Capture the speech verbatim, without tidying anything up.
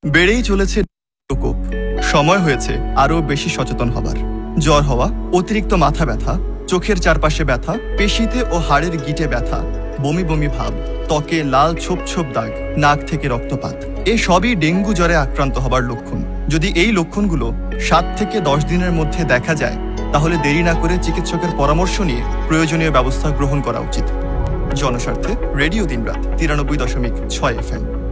বেড়েই চলেছে প্রকোপ। সময় হয়েছে আরও বেশি সচেতন হবার। জ্বর হওয়া, অতিরিক্ত মাথা ব্যথা, চোখের চারপাশে ব্যথা, পেশিতে ও হাড়ের গিঁটে ব্যথা, বমি বমি ভাব, ত্বকে লাল ছোপ ছোপ দাগ, নাক থেকে রক্তপাত, এ সবই ডেঙ্গু জ্বরে আক্রান্ত হবার লক্ষণ। যদি এই লক্ষণগুলো সাত থেকে দশ দিনের মধ্যে দেখা যায়, তাহলে দেরি না করে চিকিৎসকের পরামর্শ নিয়ে প্রয়োজনীয় ব্যবস্থা গ্রহণ করা উচিত। জনস্বার্থে রেডিও দিনরাত তিরানব্বই দশমিক ছয় এফ এম।